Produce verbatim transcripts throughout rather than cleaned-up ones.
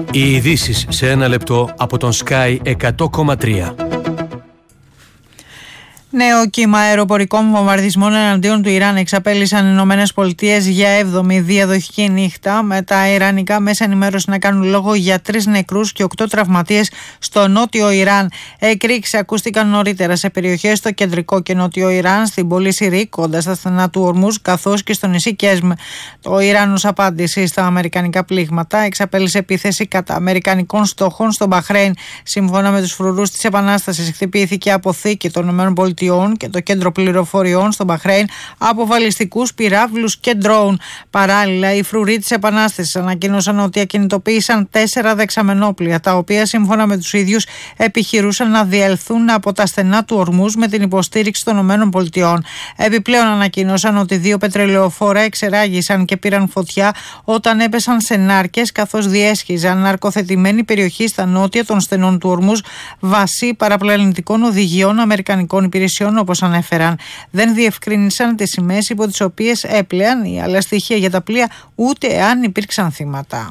Οι ειδήσεις σε ένα λεπτό από τον Sky εκατό κόμμα τρία. Νέο κύμα αεροπορικών βομβαρδισμών εναντίον του Ιράν εξαπέλυσαν οι Ηνωμένες Πολιτείες για έβδομη διαδοχική νύχτα, με τα ιρανικά μέσα ενημέρωση να κάνουν λόγο για τρεις νεκρούς και οκτώ τραυματίες στο νότιο Ιράν. Εκρήξεις ακούστηκαν νωρίτερα σε περιοχές στο κεντρικό και νότιο Ιράν, στην πόλη Σιρή, κοντά στα στενά του Ορμούζ, καθώς και στο νησί Κέσμ. Το Ιράν, ως απάντηση στα αμερικανικά πλήγματα, εξαπέλυσε επίθεση κατά αμερικανικών στόχων στο Μπαχρέιν. Σύμφωνα με τους φρουρούς της Επανάστασης, χτυπήθηκε αποθήκη των ΗΠΑ και το κέντρο πληροφοριών στο Μπαχρέιν από βαλιστικούς πυράβλους και ντρόουν. Παράλληλα, οι φρουροί της Επανάστασης ανακοίνωσαν ότι ακινητοποίησαν τέσσερα δεξαμενόπλια, τα οποία σύμφωνα με τους ίδιους επιχειρούσαν να διελθούν από τα στενά του Ορμούζ με την υποστήριξη των ΗΠΑ. Επιπλέον, ανακοίνωσαν ότι δύο πετρελαιοφόρα εξεράγησαν και πήραν φωτιά όταν έπεσαν σε νάρκες, καθώς διέσχιζαν ναρκοθετημένη περιοχή στα νότια των στενών του Ορμούζ βάσει παραπλανητικών οδηγιών αμερικανικών υπηρεσιών, όπως ανέφεραν. Δεν διευκρίνησαν τις σημαίες υπό τις οποίες έπλεαν ή άλλα στοιχεία για τα πλοία, ούτε αν υπήρξαν θύματα.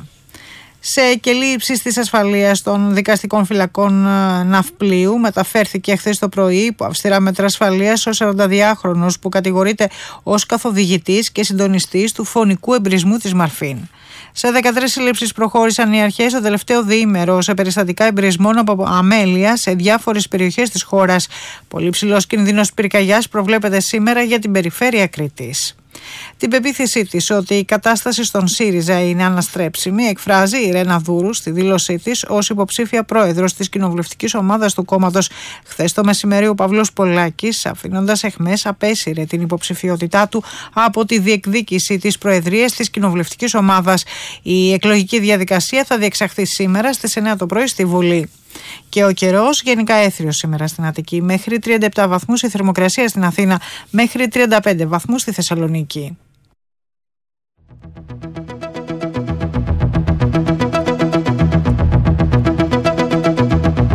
Σε κελί ύψης της ασφαλείας των δικαστικών φυλακών ναυπλίου μεταφέρθηκε χθες το πρωί υπό αυστηρά μέτρα ασφαλείας ο σαρανταδυάχρονος που κατηγορείται ως καθοδηγητής και συντονιστής του φωνικού εμπρισμού της Μαρφίν. Σε δεκατρείς συλλήψεις προχώρησαν οι αρχές το τελευταίο διήμερο σε περιστατικά εμπρισμών από αμέλεια σε διάφορες περιοχές της χώρας. Πολύ ψηλός κίνδυνος πυρκαγιάς προβλέπεται σήμερα για την περιφέρεια Κρήτης. Την πεποίθησή της ότι η κατάσταση στον ΣΥΡΙΖΑ είναι αναστρέψιμη εκφράζει η Ρένα Δούρου στη δήλωσή της ως υποψήφια πρόεδρος της κοινοβουλευτικής ομάδας του κόμματος. Χθες το μεσημέρι ο Παύλος Πολάκης, αφήνοντας αιχμές, απέσυρε την υποψηφιότητά του από τη διεκδίκηση της προεδρίας της κοινοβουλευτικής ομάδας. Η εκλογική διαδικασία θα διεξαχθεί σήμερα στις εννιά το πρωί στη Βουλή. Και ο καιρός γενικά έθριος σήμερα στην Αττική, μέχρι τριάντα επτά βαθμούς η θερμοκρασία στην Αθήνα, μέχρι τριάντα πέντε βαθμούς στη Θεσσαλονίκη.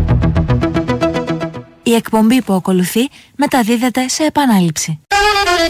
Η εκπομπή που ακολουθεί μεταδίδεται σε επανάληψη.